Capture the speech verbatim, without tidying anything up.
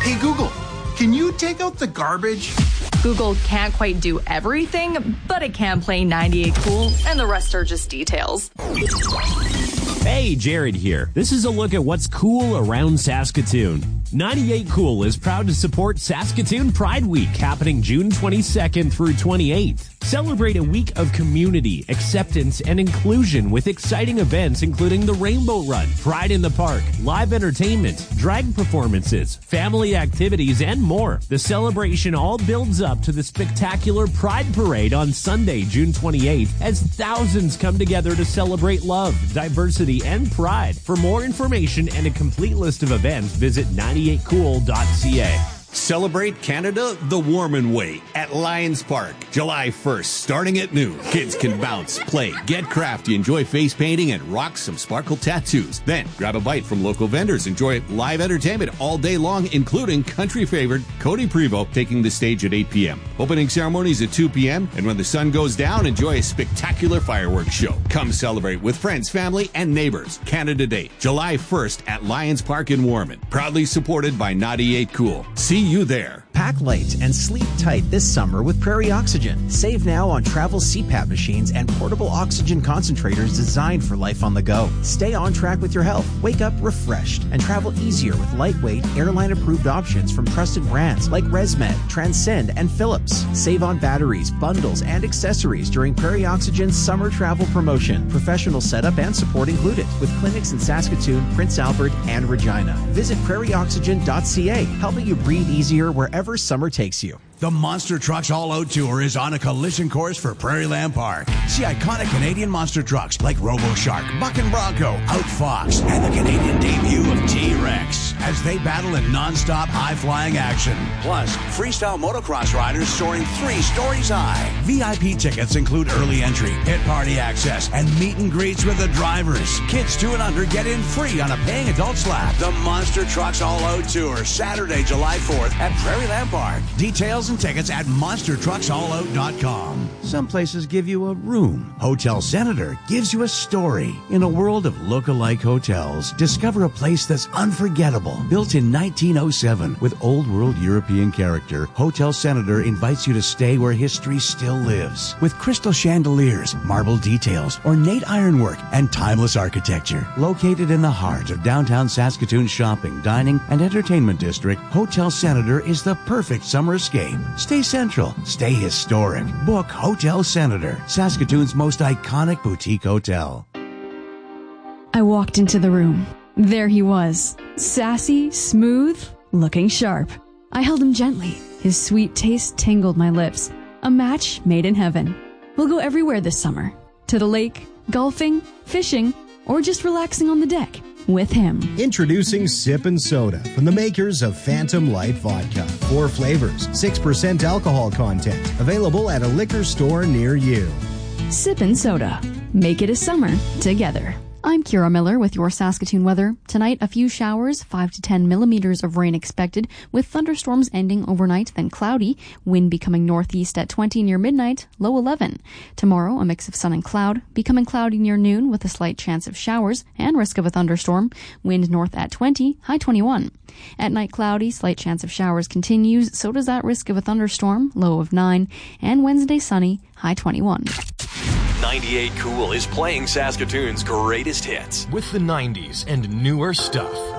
Hey, Google, can you take out the garbage? Google can't quite do everything, but it can play ninety-eight Cool, and the rest are just details. Hey, Jared here. This is a look at what's cool around Saskatoon. ninety-eight Cool is proud to support Saskatoon Pride Week, happening June twenty-second through twenty-eighth. Celebrate a week of community, acceptance, and inclusion with exciting events including the Rainbow Run, Pride in the Park, live entertainment, drag performances, family activities, and more. The celebration all builds up to the spectacular Pride Parade on Sunday, June twenty-eighth, as thousands come together to celebrate love, diversity, and pride. For more information and a complete list of events, visit ninety-eight cool dot c a. Celebrate Canada the Warman way at Lions Park, July first, starting at noon. Kids can bounce, play, get crafty, enjoy face painting, and rock some sparkle tattoos. Then, grab a bite from local vendors. Enjoy live entertainment all day long, including country favorite Cody Prevost taking the stage at eight p.m. Opening ceremonies at two p.m., and when the sun goes down, enjoy a spectacular fireworks show. Come celebrate with friends, family, and neighbors. Canada Day, July first at Lions Park in Warman. Proudly supported by ninety-eight Cool. See you there. Pack light and sleep tight this summer with Prairie Oxygen. Save now on travel C PAP machines and portable oxygen concentrators designed for life on the go. Stay on track with your health. Wake up refreshed and travel easier with lightweight, airline-approved options from trusted brands like ResMed, Transcend, and Philips. Save on batteries, bundles, and accessories during Prairie Oxygen's summer travel promotion. Professional setup and support included, with clinics in Saskatoon, Prince Albert, and Regina. Visit prairie oxygen dot c a, helping you breathe easier wherever summer takes you. The Monster Trucks All-Out Tour is on a collision course for Prairieland Park. See iconic Canadian monster trucks like Robo-Shark, Buck and Bronco, Outfox, and the Canadian debut of T-Rex as they battle in non-stop high-flying action. Plus, freestyle motocross riders soaring three stories high. V I P tickets include early entry, pit party access, and meet and greets with the drivers. Kids two and under get in free on a paying adult slab. The Monster Trucks All-Out Tour, Saturday, July fourth at Prairieland Park. Details and tickets at monster trucks all out dot com. Some places give you a room. Hotel Senator gives you a story. In a world of look-alike hotels, discover a place that's unforgettable. Built in nineteen oh seven with old-world European character, Hotel Senator invites you to stay where history still lives. With crystal chandeliers, marble details, ornate ironwork, and timeless architecture. Located in the heart of downtown Saskatoon's shopping, dining, and entertainment district, Hotel Senator is the perfect summer escape. Stay central. Stay historic. Book Hotel Senator, Saskatoon's most iconic boutique hotel. I walked into the room. There he was. Sassy, smooth, looking sharp. I held him gently. His sweet taste tingled my lips. A match made in heaven. We'll go everywhere this summer. To the lake, golfing, fishing, or just relaxing on the deck. With him. Introducing Sip and Soda from the makers of Phantom Light Vodka. Four flavors, six percent alcohol content. Available at a liquor store near you. Sip and Soda. Make it a summer together. I'm Kira Miller with your Saskatoon weather. Tonight, a few showers, five to ten millimeters of rain expected, with thunderstorms ending overnight, then cloudy, wind becoming northeast at twenty near midnight, low eleven. Tomorrow, a mix of sun and cloud, becoming cloudy near noon with a slight chance of showers and risk of a thunderstorm, wind north at twenty, high twenty-one. At night, cloudy, slight chance of showers continues, so does that risk of a thunderstorm, low of nine, and Wednesday sunny, high twenty-one. ninety-eight Cool is playing Saskatoon's greatest hits with the nineties and newer stuff.